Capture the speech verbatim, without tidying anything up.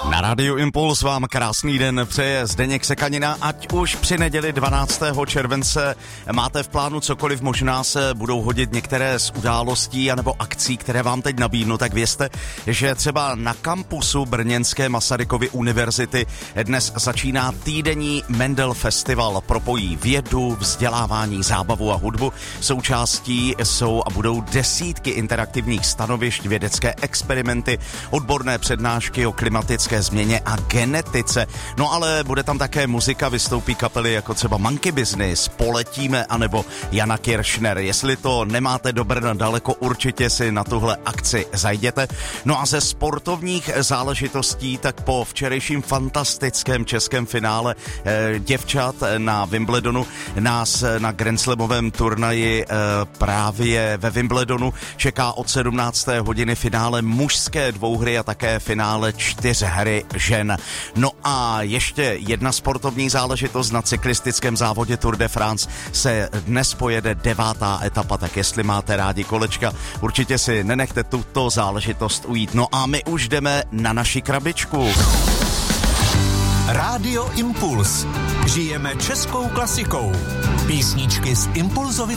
Na Rádiu Impuls vám krásný den přeje Zdeněk Sekanina, ať už při neděli dvanáctého července máte v plánu cokoliv, možná se budou hodit některé z událostí anebo akcí, které vám teď nabídnu, tak vězte, že třeba na kampusu brněnské Masarykovy univerzity dnes začíná týdenní Mendel Festival. Propojí vědu, vzdělávání, zábavu a hudbu. Součástí jsou a budou desítky interaktivních stanovišť, vědecké experimenty, odborné přednášky o klimatické změně a genetice. No ale bude tam také muzika, vystoupí kapely jako třeba Monkey Business, Poletíme anebo Jana Kiršner. Jestli to nemáte do Brna daleko, určitě si na tuhle akci zajděte. No a ze sportovních záležitostí, tak po včerejším fantastickém českém finále eh, děvčat na Wimbledonu nás na Grand Slamovém turnaji eh, právě ve Wimbledonu čeká od sedmnácté hodiny finále mužské dvouhry a také finále čtyřhry žen. No a ještě jedna sportovní záležitost: na cyklistickém závodě Tour de France se dnes pojede devátá etapa, tak jestli máte rádi kolečka, určitě si nenechte tuto záležitost ujít. No a my už jdeme na naši krabičku. Rádio Impuls. Žijeme českou klasikou. Písničky z Impulzovy